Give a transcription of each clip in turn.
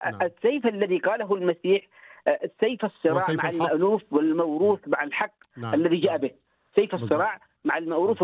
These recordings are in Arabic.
نعم. السيف الذي قاله المسيح سيف الصراع مع المألوف والموروث مع الحق. نعم. الذي جاء به سيف الصراع مع الموروث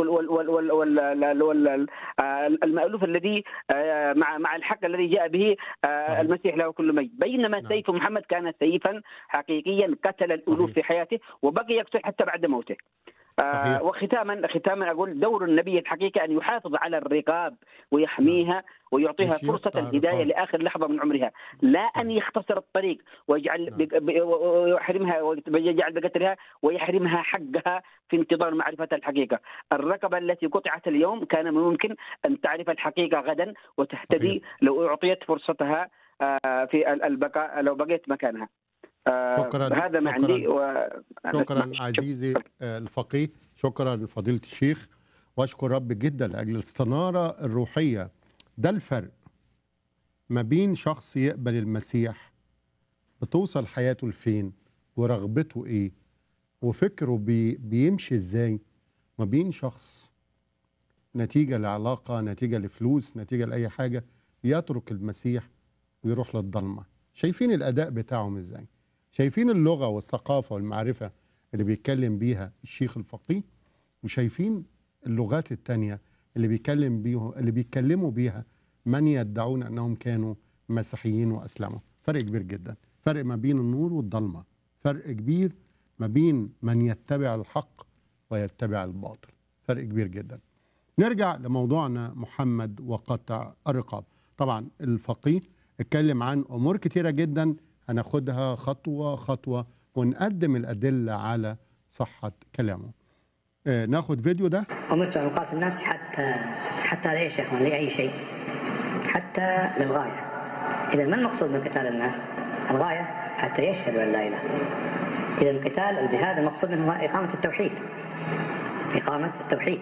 المألوف الذي مع الحق الذي جاء به المسيح له كل مجد. بينما نعم. سيف محمد كان سيفا حقيقيا قتل الألوف في حياته وبقي يقتل حتى بعد موته. وختاما أقول دور النبي الحقيقة أن يحافظ على الرقاب ويحميها ويعطيها فرصة الهداية لآخر لحظة من عمرها، لا أن يختصر الطريق ويحرمها ويجعل بقتلها ويحرمها حقها في انتظار معرفة الحقيقة. الرقبة التي قطعت اليوم كان ممكن أن تعرف الحقيقة غدا وتهتدي لو أعطيت فرصتها في البقاء لو بقيت مكانها. شكرا. هذا ما عندي. شكرا عزيزي الفقيه، شكرا لفضيلة الشيخ، واشكر رب جدا لأجل الاستنارة الروحية. ده الفرق ما بين شخص يقبل المسيح بتوصل حياته لفين ورغبته ايه وفكره بيمشي ازاي، ما بين شخص نتيجة لعلاقة، نتيجة لفلوس، نتيجة لأي حاجة يترك المسيح ويروح للضلمة. شايفين الأداء بتاعهم ازاي؟ شايفين اللغة والثقافة والمعرفة اللي بيتكلم بيها الشيخ الفقيه، وشايفين اللغات التانية اللي بيتكلموا بيها من يدعون أنهم كانوا مسيحيين وأسلموا. فرق كبير جدا، فرق ما بين النور والضلمة، فرق كبير ما بين من يتبع الحق ويتبع الباطل، فرق كبير جدا. نرجع لموضوعنا محمد وقطع الرقاب. طبعا الفقيه اتكلم عن أمور كتيرة جدا، هناخدها خطوة خطوة ونقدم الأدلة على صحة كلامه. ناخد فيديو ده. أمرت أن أقاتل الناس حتى لإيش يا أخوان؟ لأي شيء، حتى للغاية. إذا ما المقصود من قتال الناس؟ الغاية حتى يشهدوا أن لا إله. إذا القتال الجهاد المقصود منه إقامة التوحيد، إقامة التوحيد.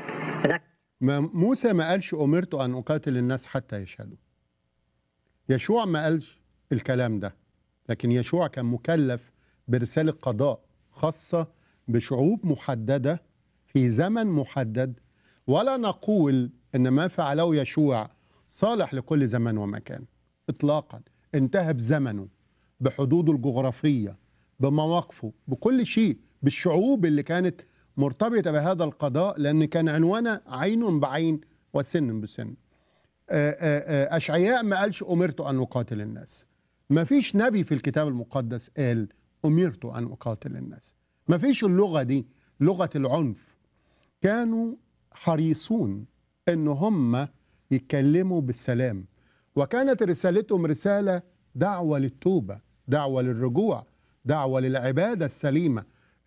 موسى ما قالش أمرت أن أقاتل الناس حتى يشهدوا. يشوع ما قالش الكلام ده، لكن يشوع كان مكلف برسالة قضاء خاصة بشعوب محددة في زمن محدد، ولا نقول إن ما فعله يشوع صالح لكل زمان ومكان إطلاقا. انتهى بزمنه، بحدوده الجغرافية، بمواقفه، بكل شيء، بالشعوب اللي كانت مرتبطة بهذا القضاء، لأن كان عنوانه عين بعين وسن بسن. أشعياء ما قالش أمرت أن أقاتل الناس. ما فيش نبي في الكتاب المقدس قال أمرت أن أقاتل الناس. ما فيش اللغة دي، لغة العنف. كانوا حريصون أن هم يتكلموا بالسلام، وكانت رسالتهم رسالة دعوة للتوبة، دعوة للرجوع، دعوة للعبادة السليمة،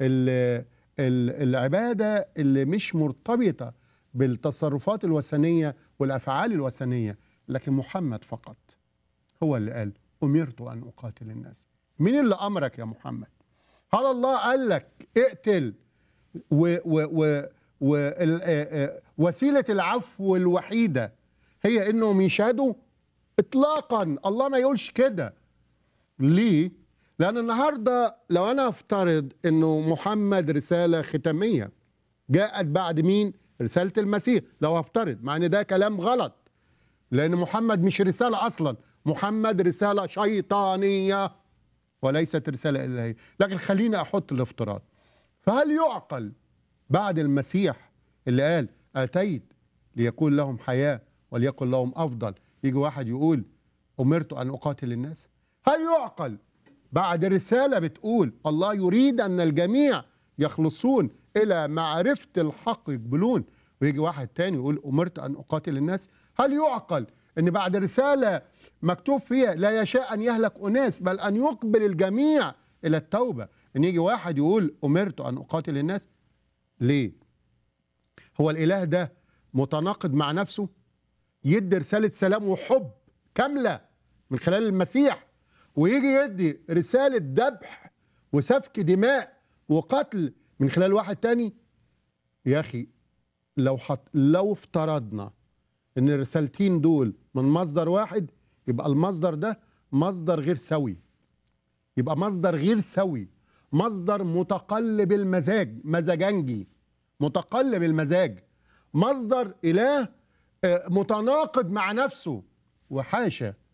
العبادة اللي مش مرتبطة بالتصرفات الوثنية والأفعال الوثنية. لكن محمد فقط هو اللي قال أمرت أن أقاتل الناس. مين اللي أمرك يا محمد؟ هل الله قال لك اقتل وسيلة العفو الوحيدة هي إنهم يشهدوا؟ إطلاقا، الله ما يقولش كده. ليه؟ لأن النهاردة لو أنا أفترض إنه محمد رسالة ختامية جاءت بعد مين؟ رسالة المسيح. لو أفترض، مع إن ده كلام غلط، لأن محمد مش رسالة أصلا، محمد رسالة شيطانية وليست رسالة إلهية. لكن خليني أحط الافتراض. فهل يعقل بعد المسيح اللي قال أتيت ليكون لهم حياة وليكن لهم أفضل، يجي واحد يقول أمرت أن أقاتل الناس؟ هل يعقل بعد رسالة بتقول الله يريد أن الجميع يخلصون إلى معرفة الحق يقبلون، ويجي واحد تاني يقول أمرت أن أقاتل الناس؟ هل يعقل أن بعد رسالة مكتوب فيها لا يشاء أن يهلك أناس بل أن يقبل الجميع إلى التوبة، أن يجي واحد يقول أمرت أن أقاتل الناس؟ ليه؟ هو الإله ده متناقض مع نفسه؟ يدي رسالة سلام وحب كاملة من خلال المسيح، ويجي يدي رسالة ذبح وسفك دماء وقتل من خلال واحد تاني؟ يا أخي لو افترضنا ان الرسالتين دول من مصدر واحد، يبقى المصدر ده مصدر غير سوي، يبقى مصدر غير سوي، مصدر متقلب المزاج، مزاجنجي، متقلب المزاج، مصدر إله متناقض مع نفسه. وحاشا